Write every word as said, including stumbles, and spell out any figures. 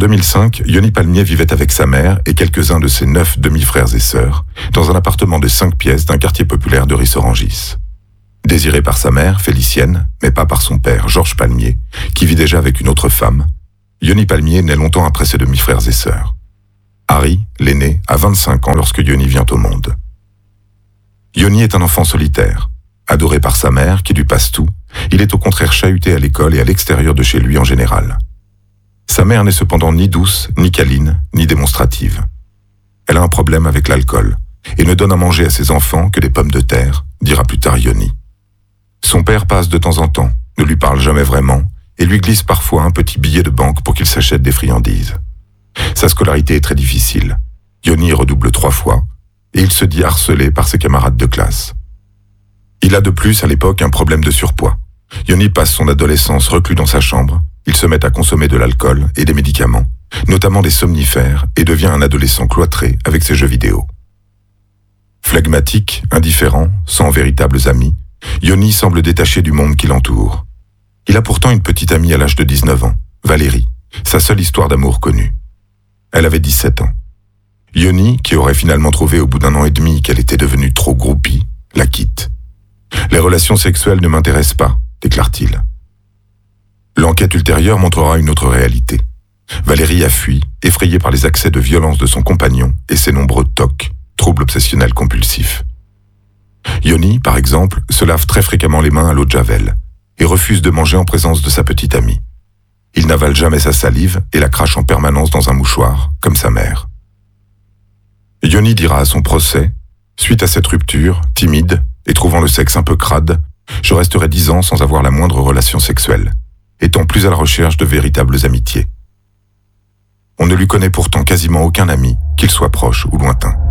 deux mille cinq, Yoni Palmier vivait avec sa mère et quelques-uns de ses neuf demi-frères et sœurs dans un appartement de cinq pièces d'un quartier populaire de Ris-Orangis. Désiré par sa mère, Félicienne, mais pas par son père, Georges Palmier, qui vit déjà avec une autre femme, Yoni Palmier naît longtemps après ses demi-frères et sœurs. Harry, l'aîné, a vingt-cinq ans lorsque Yoni vient au monde. Yoni est un enfant solitaire. Adoré par sa mère, qui lui passe tout, il est au contraire chahuté à l'école et à l'extérieur de chez lui en général. Sa mère n'est cependant ni douce, ni câline, ni démonstrative. Elle a un problème avec l'alcool et ne donne à manger à ses enfants que des pommes de terre, dira plus tard Yoni. Son père passe de temps en temps, ne lui parle jamais vraiment et lui glisse parfois un petit billet de banque pour qu'il s'achète des friandises. Sa scolarité est très difficile. Yoni redouble trois fois et il se dit harcelé par ses camarades de classe. Il a de plus à l'époque un problème de surpoids. Yoni passe son adolescence reclus dans sa chambre, il se met à consommer de l'alcool et des médicaments, notamment des somnifères, et devient un adolescent cloîtré avec ses jeux vidéo. Flegmatique, indifférent, sans véritables amis, Yoni semble détaché du monde qui l'entoure. Il a pourtant une petite amie à l'âge de dix-neuf ans, Valérie, sa seule histoire d'amour connue. Elle avait dix-sept ans. Yoni, qui aurait finalement trouvé au bout d'un an et demi qu'elle était devenue trop groupie, la quitte. « Les relations sexuelles ne m'intéressent pas », déclare-t-il. L'enquête ultérieure montrera une autre réalité. Valérie a fui, effrayée par les accès de violence de son compagnon et ses nombreux T O C, troubles obsessionnels compulsifs. Yoni, par exemple, se lave très fréquemment les mains à l'eau de Javel et refuse de manger en présence de sa petite amie. Il n'avale jamais sa salive et la crache en permanence dans un mouchoir, comme sa mère. Yoni dira à son procès, suite à cette rupture, timide et trouvant le sexe un peu crade, je resterai dix ans sans avoir la moindre relation sexuelle, étant plus à la recherche de véritables amitiés. On ne lui connaît pourtant quasiment aucun ami, qu'il soit proche ou lointain.